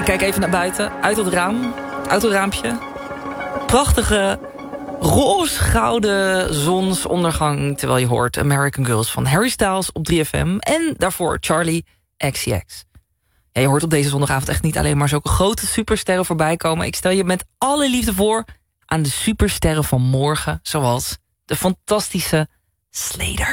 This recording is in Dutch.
kijk even naar buiten, uit het raam, autoraampje. Prachtige roze-gouden zonsondergang, terwijl je hoort American Girls van Harry Styles op 3FM. En daarvoor Charlie XCX. Ja, je hoort op deze zondagavond echt niet alleen maar zulke grote supersterren voorbij komen. Ik stel je met alle liefde voor aan de supersterren van morgen, zoals de fantastische Slater.